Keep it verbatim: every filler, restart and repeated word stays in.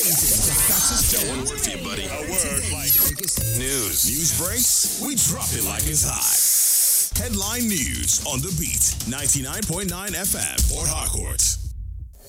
into the fastest Got one word for you, buddy. A word like News. news breaks. We drop it like it's hot. Headline news on the beat. ninety-nine point nine F M, Port Harcourt.